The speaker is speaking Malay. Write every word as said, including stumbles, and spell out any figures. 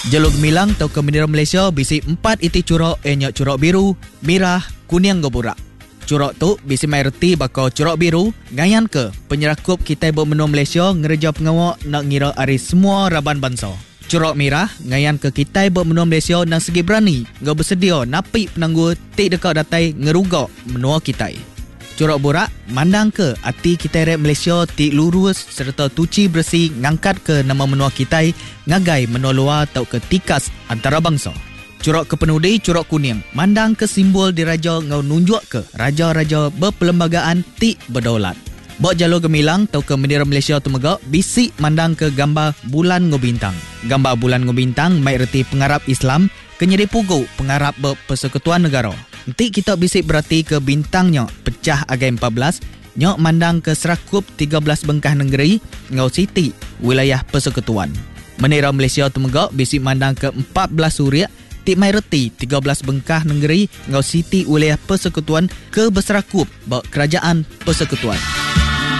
Jalur gemilang atau ke bendera Malaysia bisi empat iti curok enyak curok biru, merah, kuning goburak. Curok tu bisi mai reti bakal curok biru ngayan ke penyerakup kita bermenua Malaysia ngereja pengawak nak ngira ari semua raban bangsa. Curok merah ngayan ke kita bermenua Malaysia nang segi berani ngau bersedia napi penanggu tik dekat datai ngerugak menua kita. Curok burak mandang ke ati kita rep Malaysia tik lurus serta tuci bersih ngangkat ke nama menua kita ngagai menua luar atau ke tikas antara bangsa. Curok kepenudi curok kuning mandang ke simbol diraja ngau nunjuk ke raja-raja berperlembagaan tik berdaulat. Bok jalur gemilang atau ke bendera Malaysia tu megak bisik mandang ke gambar bulan ngau bintang. Gambar bulan ngau bintang mai reti pengarap Islam kenyeri pugu pengarap berpersekutuan negara. Nanti kita bisik berarti ke bintangnya pecah agai empat belas nyok mandang ke serakup tiga belas bengkah negeri ngau siti wilayah persekutuan. Bendera Malaysia tu megak bisik mandang ke empat belas suria tik mai reti tiga belas bengkah negeri ngau siti wilayah persekutuan ke berserakup bak kerajaan persekutuan.